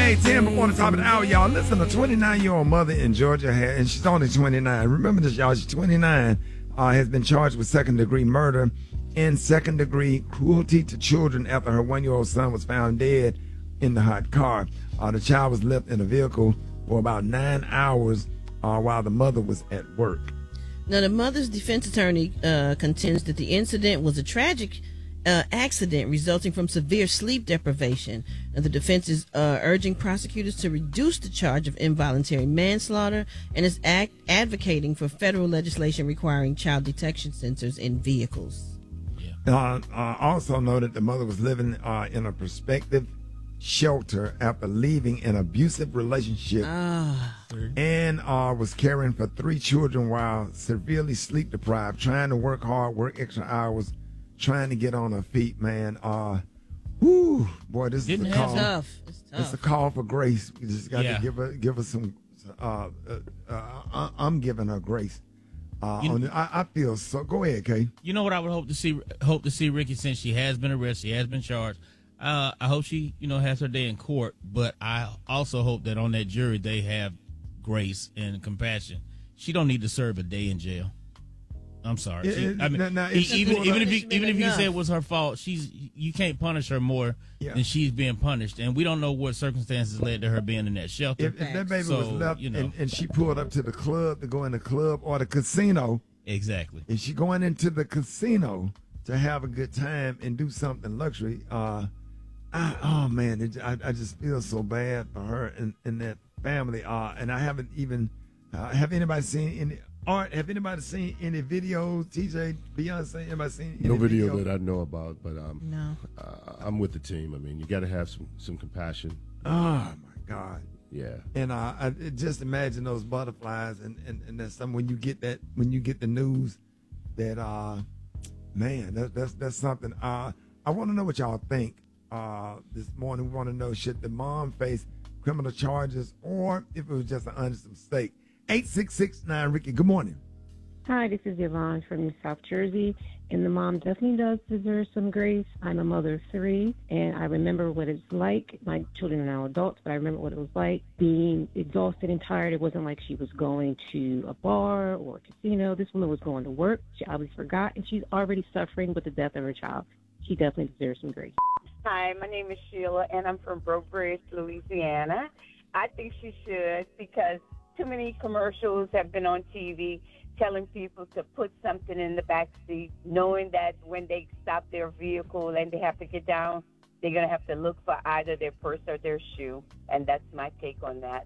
10 before the top of the hour, y'all. Listen, a 29-year-old mother in Georgia, and she's only 29. Remember this, y'all. She's 29, has been charged with second-degree murder and second-degree cruelty to children after her 1-year-old son was found dead in the hot car. The child was left in a vehicle for about 9 hours while the mother was at work. Now, the mother's defense attorney contends that the incident was a tragic accident resulting from severe sleep deprivation. And the defense is urging prosecutors to reduce the charge of involuntary manslaughter and is advocating for federal legislation requiring child detection sensors in vehicles. Also noted the mother was living in a prospective shelter after leaving an abusive relationship and was caring for 3 children while severely sleep deprived, trying to work hard, work extra hours, trying to get on her feet, man. Boy, this is a call. It's tough. It's a call for grace. We just got to give her some. I'm giving her grace. I feel so. Go ahead, Kay. You know what I would hope to see, Ricky, since she has been arrested, she has been charged. I hope she, has her day in court, but I also hope that on that jury they have grace and compassion. She don't need to serve a day in jail. I'm sorry. Even if you say it was her fault, you can't punish her more than she's being punished, and we don't know what circumstances led to her being in that shelter. If that baby was left and she pulled up to the club to go in the club or the casino, exactly. If she going into the casino to have a good time and do something luxury, I just feel so bad for her and that family. And I haven't even have anybody seen any art? Have anybody seen any videos? TJ, Beyonce, anybody seen any no video that I know about? But no, I'm with the team. I mean, you got to have some compassion. Oh my God. Yeah. And I just imagine those butterflies and that's something when you get the news that man, that's something. I want to know what y'all think. This morning we want to know, should the mom face criminal charges or if it was just an honest mistake? 8669 Ricky, good morning. Hi, this is Yvonne from South Jersey, and the mom definitely does deserve some grace. I'm a mother of 3, and I remember what it's like. My children are now adults, but I remember what it was like being exhausted and tired. It wasn't like she was going to a bar or a casino. This woman was going to work. She obviously forgot, and she's already suffering with the death of her child. She definitely deserves some grace. Hi, my name is Sheila, and I'm from Broke Bridge, Louisiana. I think she should because too many commercials have been on TV telling people to put something in the back seat, knowing that when they stop their vehicle and they have to get down, they're going to have to look for either their purse or their shoe. And that's my take on that.